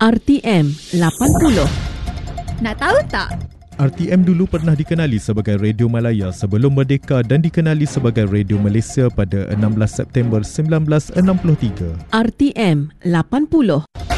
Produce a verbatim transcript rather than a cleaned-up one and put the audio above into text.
R T M lapan puluh. Nak tahu tak? R T M dulu pernah dikenali sebagai Radio Malaya sebelum merdeka dan dikenali sebagai Radio Malaysia pada enam belas September seribu sembilan ratus enam puluh tiga. R T M lapan puluh.